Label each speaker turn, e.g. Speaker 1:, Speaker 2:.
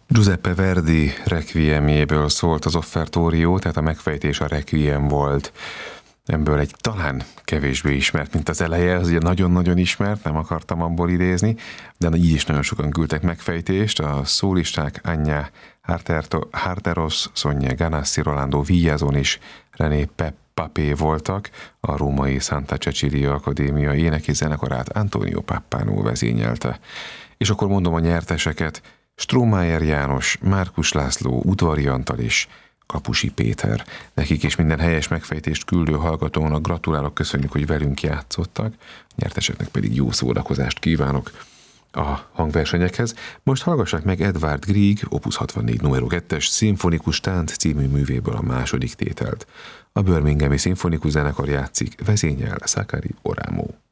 Speaker 1: Giuseppe Verdi requiemjéből szólt az offertórió, tehát a megfejtés a requiem volt. Ebből egy talán kevésbé ismert, mint az eleje, az ugye nagyon-nagyon ismert, nem akartam abból idézni, de így is nagyon sokan küldtek megfejtést. A szólisták Anya Harteros, Sonia Ganassi, Rolando Villazon és René Papé voltak, a római Santa Cecilia Akadémia éneki zenekarát Antonio Pappano vezényelte. És akkor mondom a nyerteseket: Strohmayer János, Márkus László, Udvari Antal és Kapusi Péter. Nekik és minden helyes megfejtést küldő hallgatónak gratulálok, köszönjük, hogy velünk játszottak, nyerteseknek pedig jó szórakozást kívánok a hangversenyekhez. Most hallgassák meg Edvard Grieg Opus 64 nr. 2-es Szimfonikus Tánc című művéből a második tételt. A Birminghami Szimfonikus Zenekar játszik, vezényel Sakari Oramo.